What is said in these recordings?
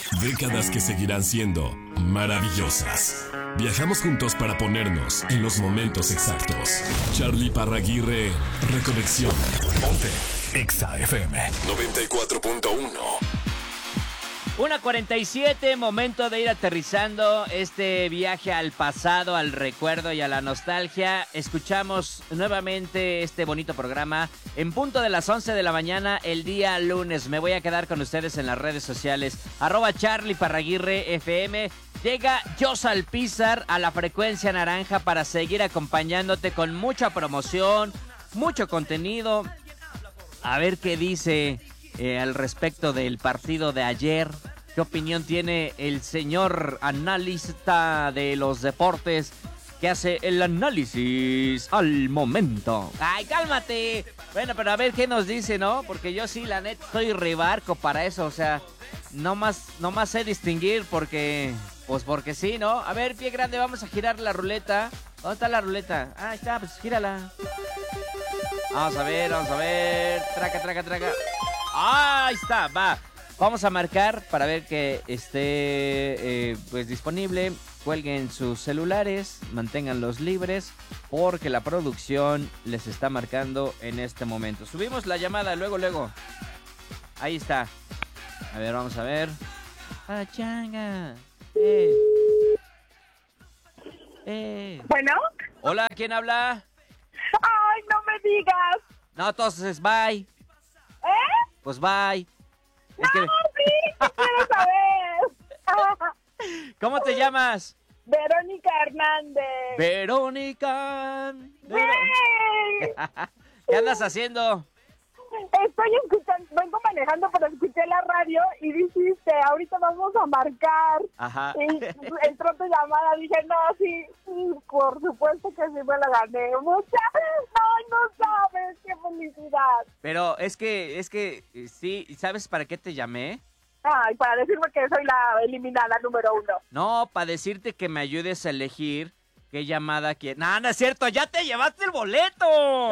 Décadas que seguirán siendo maravillosas. Viajamos juntos para ponernos en los momentos exactos. Charlie Parraguirre, Reconexión. Ponte Exa FM 94.1. 1:47, momento de ir aterrizando este viaje al pasado, al recuerdo y a la nostalgia. Escuchamos nuevamente este bonito programa en punto de las 11 de la mañana el día lunes. Me voy a quedar con ustedes en las redes sociales, @Charlie Parraguirre FM. Llega Jos Alpizar a la frecuencia naranja para seguir acompañándote con mucha promoción, mucho contenido. A ver qué dice al respecto del partido de ayer. ¿Qué opinión tiene el señor analista de los deportes que hace el análisis al momento? ¡Ay, cálmate! Bueno, pero a ver qué nos dice, ¿no? Porque yo sí, la neta, soy rebarco para eso. O sea, no más sé distinguir porque... Pues porque sí, ¿no? A ver, pie grande, vamos a girar la ruleta. ¿Dónde está la ruleta? Ah, ahí está, pues gírala. Vamos a ver. Traca. Ahí está, va. Vamos a marcar para ver que esté pues disponible. Cuelguen sus celulares, manténganlos libres, porque la producción les está marcando en este momento. Subimos la llamada, luego. Ahí está. A ver, vamos a ver. Pachanga. Bueno. Hola, ¿quién habla? Ay, no me digas. No, entonces, bye. Pues bye. No, sí, quiero saber. ¿Cómo te llamas? Verónica Hernández. Verónica. ¡Sí! ¿Qué andas haciendo? Estoy escuchando, vengo manejando, pero escuché la radio y dijiste, ahorita vamos a marcar. Ajá. Y entró tu llamada, dije, no, sí, por supuesto que sí me la gané. No sabes, qué felicidad. Pero es que, sí, ¿sabes para qué te llamé? Ay, para decirme que soy la eliminada número 1. No, para decirte que me ayudes a elegir qué llamada quieres. No, no es cierto, ya te llevaste el boleto.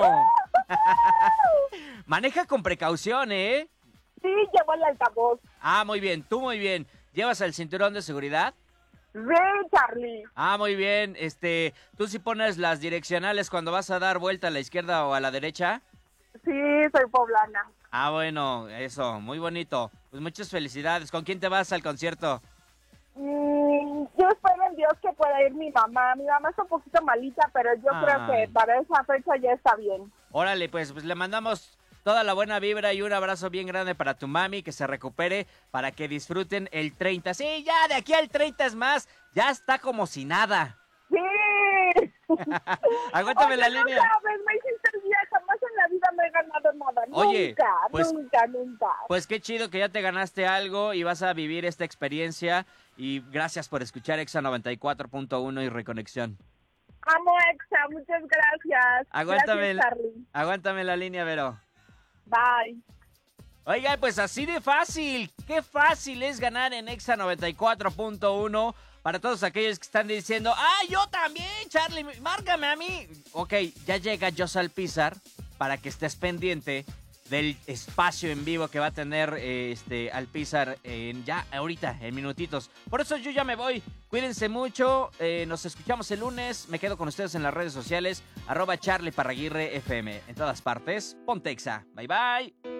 Maneja con precaución, ¿eh? Sí, llevo el altavoz. Ah, muy bien, tú muy bien. ¿Llevas el cinturón de seguridad? Sí, Charlie. Ah, muy bien. ¿Tú sí pones las direccionales cuando vas a dar vuelta a la izquierda o a la derecha? Sí, soy poblana. Ah, bueno, eso, muy bonito. Pues muchas felicidades. ¿Con quién te vas al concierto? Yo espero en Dios que pueda ir mi mamá. Mi mamá está un poquito malita, pero yo creo que para esa fecha ya está bien. Órale, pues le mandamos toda la buena vibra y un abrazo bien grande para tu mami, que se recupere, para que disfruten el 30. Sí, ya, de aquí al 30 es más, ya está como si nada. ¡Sí! Aguántame la línea. No sabes, me hiciste el día, jamás en la vida me he ganado nada. Oye, Nunca. Pues qué chido que ya te ganaste algo y vas a vivir esta experiencia. Y gracias por escuchar Exa 94.1 y Reconexión. Amo Exa, muchas gracias. Aguántame la línea, Vero. Bye. Oiga, pues así de fácil. Qué fácil es ganar en Exa 94.1. Para todos aquellos que están diciendo, yo también, Charlie, márcame a mí. Ok, ya llega Jos Alpizar para que estés pendiente del espacio en vivo que va a tener Alpizar ya ahorita, en minutitos. Por eso yo ya me voy. Cuídense mucho. Nos escuchamos el lunes. Me quedo con ustedes en las redes sociales. @Charlie Parraguirre FM. En todas partes. Ponte Exa. Bye, bye.